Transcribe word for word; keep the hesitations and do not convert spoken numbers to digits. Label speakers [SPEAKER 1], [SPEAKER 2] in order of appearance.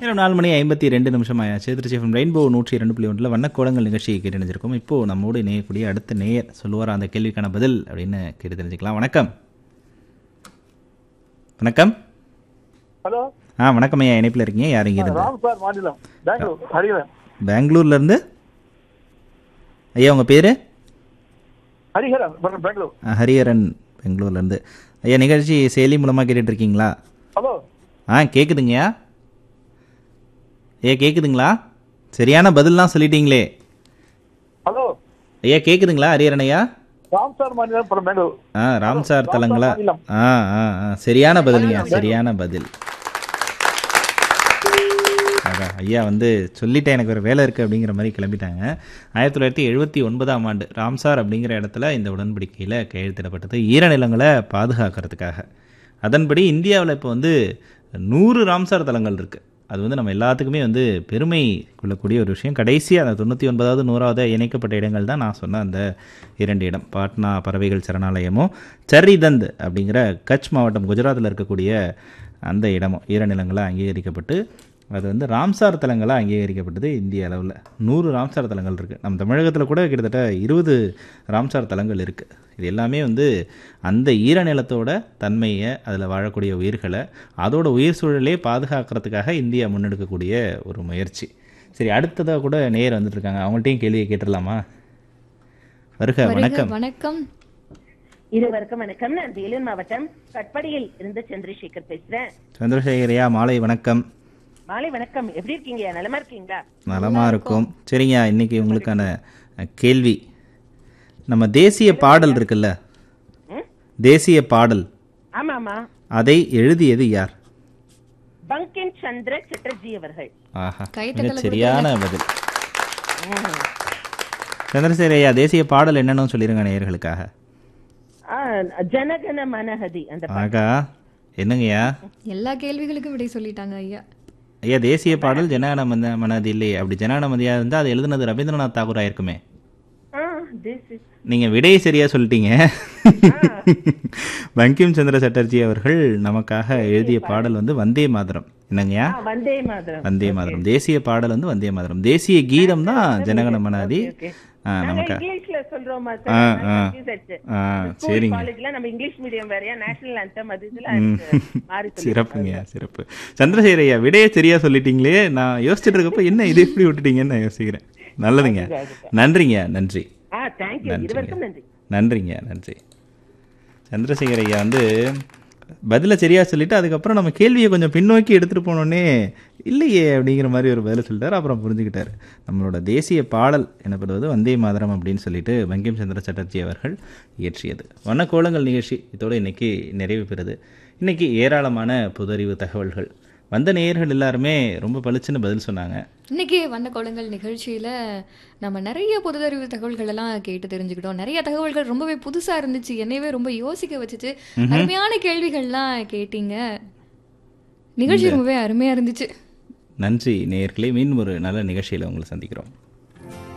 [SPEAKER 1] நேரம் நாலு மணி ஐம்பத்தி ரெண்டு நிமிஷம் ஆயாச்சு. திருச்சி எஃப்எம் ரெயின்போ நூற்றி இரண்டு புள்ளி ஒன்றில் வண்ணக்கோலங்கள் நிகழ்ச்சியை கேட்டு நினைச்சிருக்கோம். இப்போது நம்மோடு இணையக்கூடிய அடுத்த நேயர் சொல்லுவார் அந்த கேள்விக்கான பதில் அப்படின்னு கேட்டு தெரிஞ்சுக்கலாம். வணக்கம். வணக்கம்.
[SPEAKER 2] ஹலோ.
[SPEAKER 1] ஆ வணக்கம் ஐயா, இணைப்பில் இருக்கீங்க. யார் இங்கே இருந்து?
[SPEAKER 2] ராம் சார், மாநிலம் பெங்களூர், ஹரிஹரன்.
[SPEAKER 1] பெங்களூர்லேருந்து ஐயா உங்கள் பேர்?
[SPEAKER 2] ஹரிஹரன், பெங்களூர்.
[SPEAKER 1] ஹரிஹரன், பெங்களூர்லேருந்து. ஐயா நிகழ்ச்சி செயலி மூலமாக கேட்டுட்டு இருக்கீங்களா?
[SPEAKER 2] ஹலோ.
[SPEAKER 1] ஆ கேட்குதுங்கய்யா. ஐயா கேட்குதுங்களா? சரியான பதில்லாம் சொல்லிட்டீங்களே.
[SPEAKER 2] ஹலோ
[SPEAKER 1] ஐயா கேட்குதுங்களா ஹரிஹரன் ஐயா?
[SPEAKER 2] ராம் சார், மாநிலம் பெங்களூர்.
[SPEAKER 1] ஆ ராம்சார் தலங்களா? ஆ ஆ ஆ சரியான பதிலுங்க, சரியான பதில். அதான் ஐயா வந்து சொல்லிட்டேன் எனக்கு ஒரு வேலை இருக்குது அப்படிங்கிற மாதிரி கிளம்பிட்டாங்க. ஆயிரத்தி தொள்ளாயிரத்தி எழுபத்தி ஒன்பதாம் ஆண்டு ராம்சார் அப்படிங்கிற இடத்துல இந்த உடன்படிக்கையில் கையெழுத்திடப்பட்டது ஈரநிலங்களை பாதுகாக்கிறதுக்காக. அதன்படி இந்தியாவில் இப்போ வந்து நூறு ராம்சார் தலங்கள் இருக்குது. அது வந்து நம்ம எல்லாத்துக்குமே வந்து பெருமை கொள்ளக்கூடிய ஒரு விஷயம். கடைசியாக அந்த தொண்ணூற்றி ஒன்பதாவது நூறாவது இணைக்கப்பட்ட இடங்கள் தான் நான் சொன்ன அந்த இரண்டு இடம். பாட்னா பறவைகள் சரணாலயமும் சரிதந்த் அப்படிங்கிற கட்ச் மாவட்டம் குஜராத்தில் இருக்கக்கூடிய அந்த இடமும் ஈரநிலங்களாக அங்கீகரிக்கப்பட்டு அது வந்து ராம்சார் தலங்களாக அங்கீகரிக்கப்பட்டது. இந்திய அளவில் நூறு ராம்சார் தலங்கள் இருக்குது. நம்ம தமிழகத்தில் கூட கிட்டத்தட்ட இருபது ராம்சார் தலங்கள் இருக்குது. இது எல்லாமே வந்து அந்த ஈரநிலத்தோட தன்மையை, அதில் வாழக்கூடிய உயிர்களை, அதோட உயிர் சூழலே பாதுகாக்கிறதுக்காக இந்தியா முன்னெடுக்கக்கூடிய ஒரு முயற்சி. சரி, அடுத்ததாக கூட நேயர் வந்துட்டு இருக்காங்க. அவங்கள்ட்டையும் கேள்வியை கேட்டுடலாமா? வருக. வணக்கம்.
[SPEAKER 3] வணக்கம்.
[SPEAKER 4] இருவருக்கும் வணக்கம். நான் வேலூர் மாவட்டம் கட்படியில் இருந்து சந்திரசேகர் பேசுறேன்.
[SPEAKER 1] சந்திரசேகரையா, மாலை வணக்கம்.
[SPEAKER 4] மாலை வணக்கம். எப்படி இருக்கீங்க? நலமா இருக்கீங்களா?
[SPEAKER 1] நலமா இருக்கும். சரிங்க, இன்னைக்கு உங்களுக்கான கேள்வி, நம்ம தேசிய பாடல் இருக்குல்ல, தேசிய பாடல்,
[SPEAKER 4] ஆமா ஆமா,
[SPEAKER 1] அதை எழுதியது யார்?
[SPEAKER 4] பங்கிம் சந்திர சட்டர்ஜி அவர்கள்.
[SPEAKER 1] ஆஹா, சரியான பதில். சந்திரசேகரையா, தேசிய பாடல் என்னன்னு சொல்லிருங்க நேயர்களுக்காக.
[SPEAKER 4] ஜனகன மனஹதி. அந்த
[SPEAKER 1] ஆகா, என்னங்கய்யா?
[SPEAKER 3] எல்லா கேள்விகளுக்கும் விடை சொல்லிட்டாங்க ஐயா.
[SPEAKER 1] ஐயா, தேசிய பாடல் ஜனகன மன மனது இல்லையே. அப்படி ஜனகன மதியா இருந்தால் அது எழுதுனது ரவீந்திரநாத் தாகூர் ஆயிருக்குமே. நீங்க விடையை சரியா சொல்லிட்டீங்க. பங்கிம் சந்திர சட்டர்ஜி அவர்கள் நமக்காக எழுதிய பாடல் வந்து வந்தே மாதரம். என்னங்கய்யா?
[SPEAKER 4] வந்தே மாதரம்.
[SPEAKER 1] வந்தே மாதரம். தேசிய பாடல் வந்து வந்தே மாதரம். தேசிய கீதம் தான் ஜனகன மனாதி. நமக்கு
[SPEAKER 4] இங்கிலீஷ்ல சொல்றோமா?
[SPEAKER 1] சரிங்க,
[SPEAKER 4] நம்ம இங்கிலீஷ் மீடியம் வேறயா, நேஷனல் ஆந்தம் அது இதுல மாறி.
[SPEAKER 1] சிறப்புங்க, சிறப்பு. சந்திரசேகரையா, விடையை சரியா சொல்லிட்டீங்களே. நான் யோசிச்சுட்டு இருக்கப்ப என்ன இது இப்படி விட்டுட்டீங்கன்னு நான் யோசிக்கிறேன். நல்லதுங்க, நன்றிங்க. நன்றி, நன்றிங்க, நன்றி. சந்திரசேகரையா வந்து பதிலை சரியாக சொல்லிவிட்டு அதுக்கப்புறம் நம்ம கேள்வியை கொஞ்சம் பின்னோக்கி எடுத்துகிட்டு போனோன்னே இல்லையே அப்படிங்கிற மாதிரி ஒரு பதிலை சொல்லிட்டார். அப்புறம் புரிஞ்சுக்கிட்டார். நம்மளோட தேசிய பாடல் எனப்படுவது வந்தே மாதரம் அப்படின்னு சொல்லிட்டு பங்கிம் சந்திர சட்டர்ஜி அவர்கள் இயற்றியது. வண்ணக்கோலங்கள் நிகழ்ச்சி இதோடு இன்றைக்கி நிறைவு பெறுது. இன்றைக்கி ஏராளமான பொதறிவு தகவல்கள் வந்த நேயர்கள் எல்லாருமே ரொம்ப பளிச்சுன்னு பதில் சொன்னாங்க.
[SPEAKER 3] இன்னைக்கு வண்ணக்கோலங்கள் நிகழ்ச்சியில் நம்ம நிறைய பொதுதறிவு தகவல்கள் எல்லாம் கேட்டு தெரிஞ்சுக்கிட்டோம். நிறைய தகவல்கள் ரொம்பவே புதுசாக இருந்துச்சு, என்னையவே ரொம்ப யோசிக்க வச்சுச்சு. அருமையான கேள்விகள்லாம் கேட்டீங்க. நிகழ்ச்சி ரொம்பவே அருமையாக இருந்துச்சு.
[SPEAKER 1] நன்றி நேயர்களே. மீண்டும் ஒரு நல்ல நிகழ்ச்சியில் உங்களை சந்திக்கிறோம்.